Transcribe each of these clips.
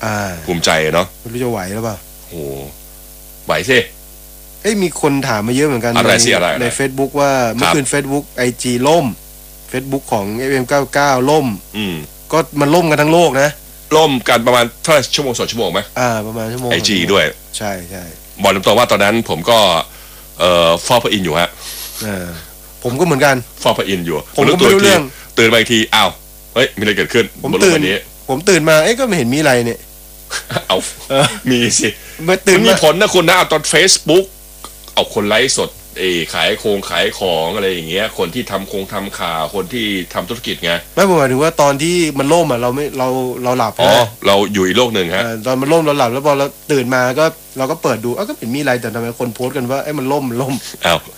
ภูมิใจเนาะไม่รู้จะไหวหรือเปล่าโอ้ไหวสิมีคนถามมาเยอะเหมือนกันใน Facebook ว่าเมื่อคืน Facebook IG ล่ม Facebook ของ FM99 ล่มก็มันล่มกันทั้งโลกนะล่มกันประมาณเท่าไหร่ชั่วโมง2 ชั่วโมงไหมประมาณชั่วโมง IG ด้วยใช่ใช่บอกตรงๆว่าตอนนั้นผมก็ฟอลพอินอยู่ฮะผมก็เหมือนกันฟอลพอินอยู่ผมก็ไม่รู้เรื่องตื่นมาอีกทีอ้าวเฮ้ยมีอะไรเกิดขึ้นผมตื่นมาก็ไม่เห็นมีอะไรเนี่ยเอามีสิตื่นมีผลนะคุณนะตอน Facebook เอาคนไลฟ์สดขายของอะไรอย่างเงี้ยคนที่ทำข่าวคนที่ทำธุรกิจไงไม่หมายถึงว่าตอนที่มันล่มเราไม่เราหลับเราอยู่อีกโลกหนึ่งฮะตอนมันล่มเราหลับแล้วพอเราตื่นมาก็เราก็เปิดดูก็เห็นมีอะไรแต่ทำไมคนโพสต์กันว่ามันล่มอ้าว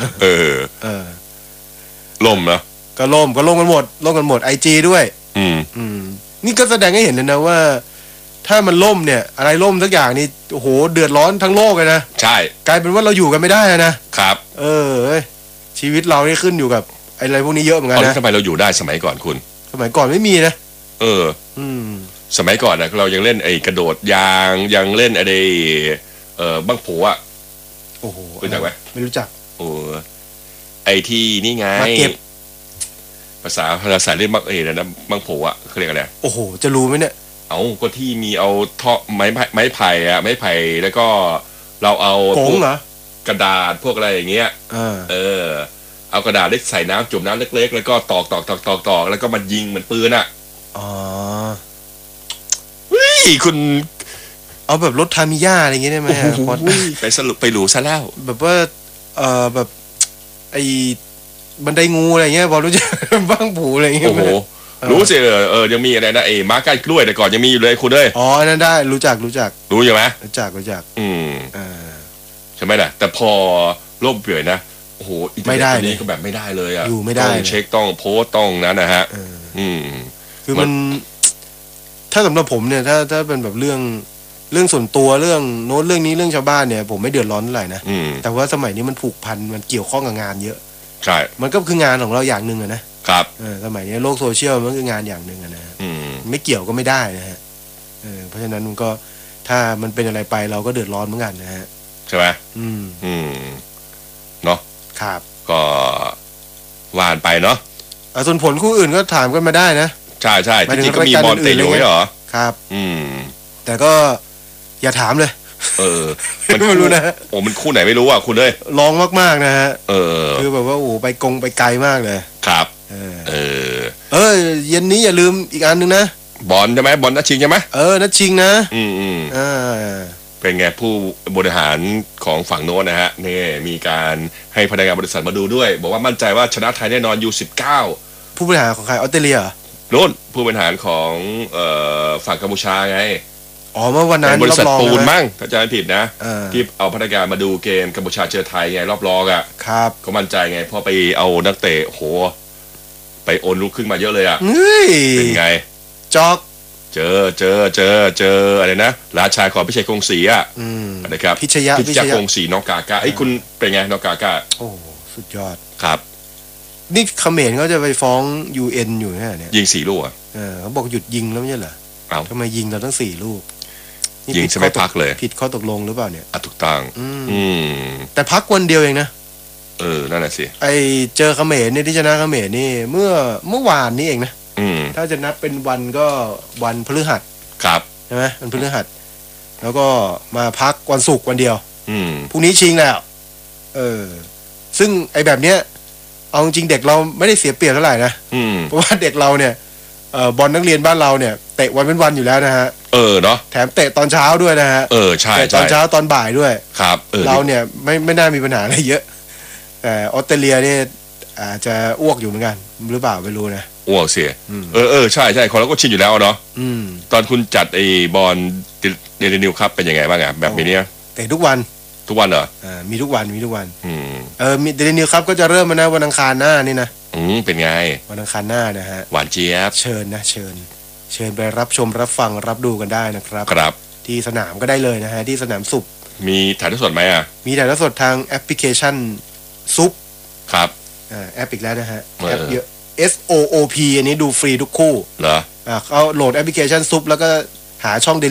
ล่มนะก็ล่มกันหมด IG ด้วยนี่ก็แสดงให้เห็นเลยนะว่าถ้ามันล่มเนี่ยอะไรล่มสักอย่างนี่โอ้โหเดือดร้อนทั้งโลกเลยนะใช่กลายเป็นว่าเราอยู่กันไม่ได้นะครับชีวิตเรานี่ขึ้นอยู่กับอะไรพวกนี้เยอะเหมือนกันนะทำไมเราอยู่ได้สมัยก่อนคุณสมัยก่อนไม่มีนะสมัยก่อนนะเรายังเล่นกระโดดยางยังเล่นบังโผอ่ะโอ้โหรู้จักไหมไม่รู้จักที่นี่ไงภาษาเล่นนะบังโผอ่ะเขาเรียกอะไรโอ้โหจะรู้ไหมเนี่ยก็ที่มีเอาท่อไม้ไผ่แล้วก็เราเอากงเหรอกระดาษพวกอะไรอย่างเงี้ยเอากระดาษเล็กใส่น้ำจุ่มน้ำเล็กๆแล้วก็ตอกแล้วก็มันยิงเหมือนปืนคุณเอาแบบรถทามิย่าอะไรอย่างเงี้ยได้ไหมไปสรุปไปหลูซะแล้วแบบว่าแบบบันไดงูอะไรเงี้ยพอรู้จักบ้างผูอะไรเงี้ยรู้สิยังมีอะไรนะม้าก้านกล้วยแต่ก่อนยังมีอยู่เลยคุณเลยนั่นได้รู้จักรู้อยู่ไหมรู้จักใช่ไหมล่ะแต่พอโลกเปลี่ยนนะโอ้โหไม่ได้นี้ก็แบบไม่ได้เลยอยู่ไม่ได้ต้องเช็คต้องโพสต้องนั้นนะฮะคือมันถ้าสำหรับผมเนี่ยถ้าเป็นแบบเรื่องส่วนตัวเรื่องโน้ตเรื่องนี้เรื่องชาวบ้านเนี่ยผมไม่เดือดร้อนเท่าไหร่นะแต่ว่าสมัยนี้มันผูกพันมันเกี่ยวข้องกับงานเยอะใช่มันก็คืองานของเราอย่างหนึ่งนะครับสมัยนี้โลกโซเชียลมันคืองานอย่างหนึ่งนะไม่เกี่ยวก็ไม่ได้นะฮะเพราะฉะนั้นมันก็ถ้ามันเป็นอะไรไปเราก็เดือดร้อนเหมือนกันนะฮะใช่ไหมเนาะครับก็วานไปเนาะส่วนผลคู่อื่นก็ถามกันมาได้นะใช่จริงๆก็มีบอลเตะอยู่เหรอครับแต่ก็อย่าถามเลยมันไม่รู้นะมันคู่ไหนไม่รู้อ่ะคุณเลยร้องมากๆนะฮะคือแบบว่าไปไกลมากเลยครับเย็นนี้อย่าลืมอีกอันนึงนะบอลใช่ไหมบอลนัดชิงใช่ไหมนัดชิงนะเป็นไงผู้บริหารของฝั่งโน้นนะฮะนี่มีการให้พนักงานบริษัทมาดูด้วยบอกว่ามั่นใจว่าชนะไทยแน่นอนU19 ผู้บริหารของใครออสเตรเลียโน่นผู้บริหารของฝั่งกัมพูชาไงเมื่อวันนั้นบริษัทปูนมั้งถ้าจำไม่ผิดนะที่เอาพนักงานมาดูเกมกัมพูชาเจอไทยไงรอบรองอ่ะครับก็มั่นใจไงเพราะไปเอานักเตะโหไปโอนลูกครึ่งมาเยอะเลยอ่ะเป็นไงจอกเจออะไรนะราชาของพิชัยกงศรีอ่ะนะครับพิชยกงศรีน้องกากาคุณเป็นไงน้องกากาโอ้สุดยอดครับนี่เขมรเขาจะไปฟ้อง UN อยู่เนี่ยยิง4 ลูกเขาบอกหยุดยิงแล้วไม่ใช่เหรอทำไมยิงเราตั้ง4 ลูกยิงไม่พักเลยผิดข้อตกลงหรือเปล่าเนี่ยถูกต้องแต่พักวันเดียวเองนะนั่นแหละสิเจอเขมรเนี่ยที่ชนะเขมรนี่เมื่อวานนี้เองนะถ้าจะนับเป็นวันก็วันพฤหัสครับใช่ไหมวันพฤหัสแล้วก็มาพักวันศุกร์วันเดียวพรุ่งนี้ชิงแล้วซึ่งแบบเนี้ยเอาจริงเด็กเราไม่ได้เสียเปรียบเท่าไหร่นะเพราะว่าเด็กเราเนี่ยบอลนักเรียนบ้านเราเนี่ยเตะวันเป็นวันอยู่แล้วนะฮะเนาะแถมเตะตอนเช้าด้วยนะฮะใช่ตอนเช้าตอนบ่ายด้วยครับเราเนี่ยไม่น่ามีปัญหาอะไรเยอะแต่ออสเตรเลียนี่อาจจะอ้วกอยู่เหมือนกันหรือเปล่าไม่รู้นะอ้วกเสียใช่คนเราก็ชินอยู่แล้วเนาะตอนคุณจัดบอลเดลินิวครับเป็นยังไงบ้างอ่ะแบบนี้เนี่ยเตะทุกวันเหรอมีทุกวันมีมีเดลินิวครับก็จะเริ่มมานะวันอังคารหน้านี่นะเป็นไงวันอังคารหน้านะฮะหวานเจี๊ยบเชิญไปรับชมรับฟังรับดูกันได้นะครับครับที่สนามก็ได้เลยนะฮะที่สนามซุปมีถ่ายทอดสดไหมอ่ะมีถ่ายทอดสดทางแอปพลิเคชันซุปครับแอปอีกแล้วนะฮะแอปเยอะ SOOP อันนี้ดูฟรีทุกคู่เหรอเขาโหลดแอปพลิเคชันซุปแล้วก็หาช่อง